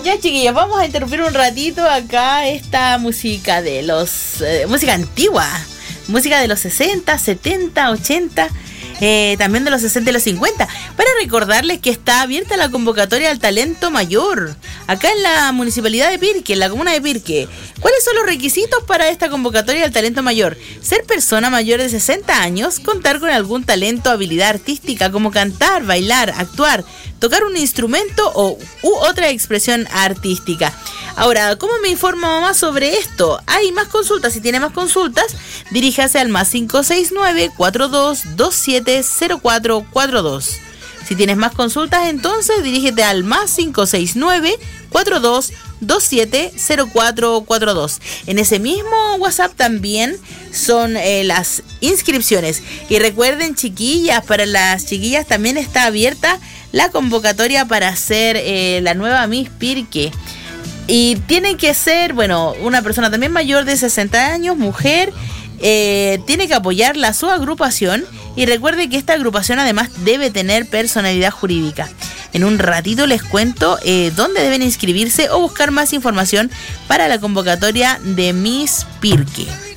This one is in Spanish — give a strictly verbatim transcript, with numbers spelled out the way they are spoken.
Ya, chiquillos, vamos a interrumpir un ratito acá esta música de los... Eh, música antigua. Música de los sesenta, setenta, ochenta... Eh, también de los sesenta y los cincuenta, para recordarles que está abierta la convocatoria al talento mayor acá en la municipalidad de Pirque, en la comuna de Pirque. ¿Cuáles son los requisitos para esta convocatoria al talento mayor? Ser persona mayor de sesenta años, contar con algún talento o habilidad artística como cantar, bailar, actuar, tocar un instrumento o u otra expresión artística. Ahora, ¿cómo me informo más sobre esto? Hay más consultas. Si tiene más consultas, diríjase al más cinco seis nueve, cuatro dos dos siete, cero cuatro cuatro dos. Si tienes más consultas, entonces dirígete al más cinco seis nueve, cuatro dos dos siete, cero cuatro cuatro dos. En ese mismo WhatsApp también son eh, las inscripciones. Y recuerden, chiquillas, para las chiquillas también está abierta la convocatoria para hacer eh, la nueva Miss Pirque. Y tiene que ser, bueno, una persona también mayor de sesenta años, mujer, eh, tiene que apoyar la su agrupación. Y recuerde que esta agrupación además debe tener personalidad jurídica. En un ratito les cuento eh, dónde deben inscribirse o buscar más información para la convocatoria de Miss Pirque.